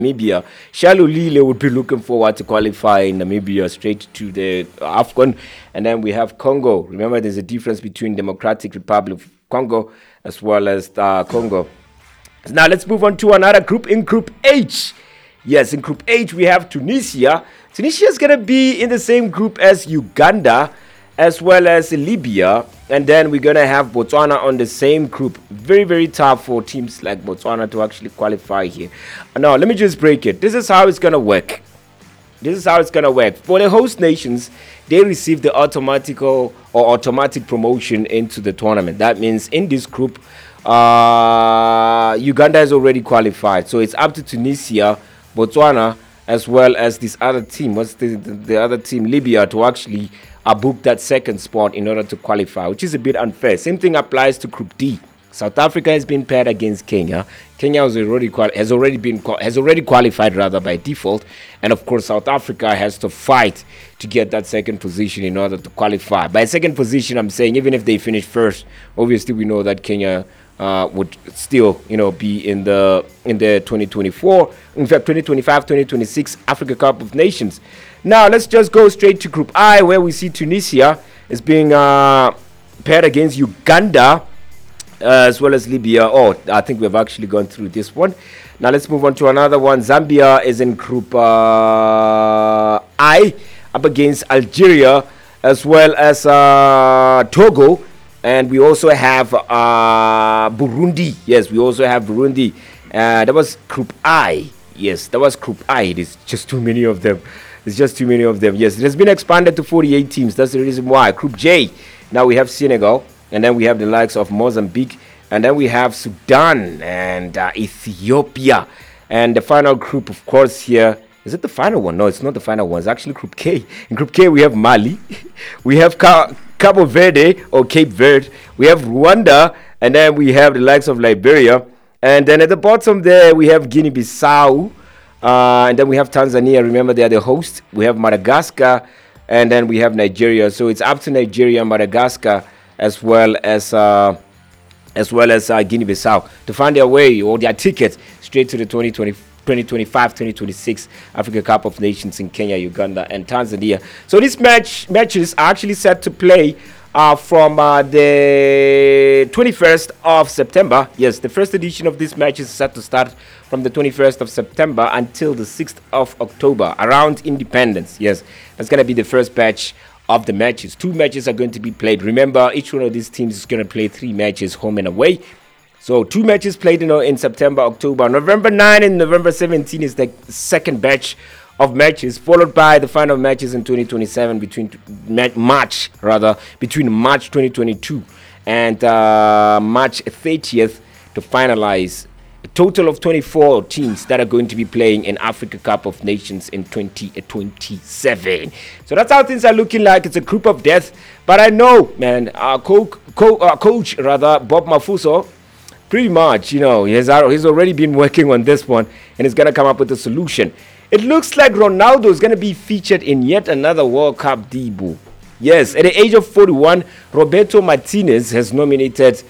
Namibia. Shalulile would be looking forward to qualify Namibia straight to the AFCON. And then we have Congo. Remember, there's a difference between Democratic Republic of Congo as well as Congo. Now let's move on to another group in Group H. Yes, in Group H we have Tunisia. Tunisia is going to be in the same group as Uganda as well as Libya. And then we're going to have Botswana on the same group. Very, very tough for teams like Botswana to actually qualify here. Now, let me just break it. This is how it's going to work. This is how it's going to work. For the host nations, they receive the automatic promotion into the tournament. That means in this group, Uganda has already qualified. So it's up to Tunisia, Botswana, as well as this other team. What's the other team? Libya, to actually book that second spot in order to qualify, which is a bit unfair. Same thing applies to Group D. South Africa has been paired against Kenya. Kenya has already qualified rather by default, and of course South Africa has to fight to get that second position in order to qualify. By second position, I'm saying even if they finish first, obviously we know that Kenya would still, be in the 2024, in fact 2025, 2026 Africa Cup of Nations. Now let's just go straight to Group I, where we see Tunisia is being paired against Uganda as well as Libya. Oh, I think we've actually gone through this one. Now let's move on to another one. Zambia is in Group I, up against Algeria as well as Togo. And we also have Burundi. Yes, we also have Burundi. That was Group I. Yes, that was Group I. It is just too many of them. It's just too many of them. Yes, it has been expanded to 48 teams. That's the reason why. Group J. Now we have Senegal. And then we have the likes of Mozambique. And then we have Sudan and Ethiopia. And the final group, of course, here. Is it the final one? No, it's not the final one. It's actually Group K. In Group K, we have Mali. We have Cabo Verde or Cape Verde. We have Rwanda. And then we have the likes of Liberia. And then at the bottom there, we have Guinea-Bissau. And then we have Tanzania. Remember, they are the host. We have Madagascar. And then we have Nigeria. So it's up to Nigeria, Madagascar, as well as Guinea-Bissau to find their way or their ticket straight to the 2025-2026 Africa Cup of Nations in Kenya, Uganda, and Tanzania. So these matches are actually set to play from the 21st of September. Yes, the first edition of this match is set to start from the 21st of September until the 6th of October, around Independence. Yes, that's going to be the first batch of the matches. 2 matches are going to be played. Remember, each one of these teams is going to play 3 matches home and away. So 2 matches played in September, October. November 9 and November 17 is the second batch of matches, followed by the final matches in 2027 between March 2022 and March 30th to finalize a total of 24 teams that are going to be playing in Africa Cup of Nations in 2027. So that's how things are looking like. It's a group of death. But I know, man, coach Bob Mafuso, pretty much, he's already been working on this one and he's going to come up with a solution. It looks like Ronaldo is going to be featured in yet another World Cup debut. Yes, at the age of 41, Roberto Martinez has nominated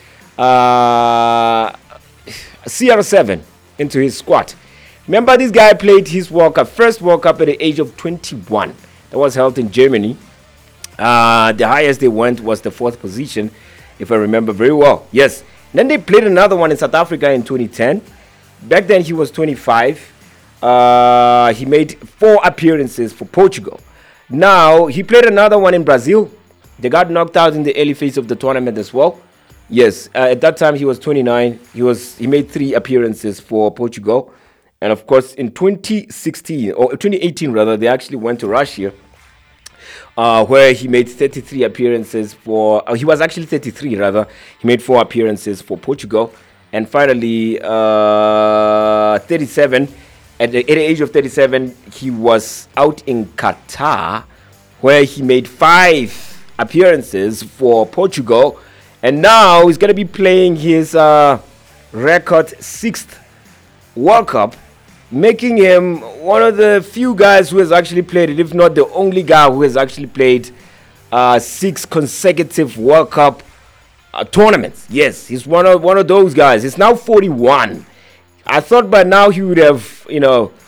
CR7 into his squad. Remember, this guy played his first World Cup at the age of 21. That was held in Germany. The highest they went was the 4th position, if I remember very well. Yes. Then they played another one in South Africa in 2010. Back then he was 25. He made 4 appearances for Portugal. Now he played another one in Brazil. They got knocked out in the early phase of the tournament as well. Yes, at that time he was 29. He made 3 appearances for Portugal. And of course in 2018 rather, they actually went to Russia, where he made 33 appearances for, he was actually 33 rather, he made 4 appearances for Portugal. And finally, 37, at the age of 37, he was out in Qatar, where he made 5 appearances for Portugal. And now he's going to be playing his record 6th World Cup, making him one of the few guys who has actually played it, if not the only guy who has actually played 6 consecutive World Cup tournaments. Yes, he's one of those guys. He's now 41. I thought by now he would have,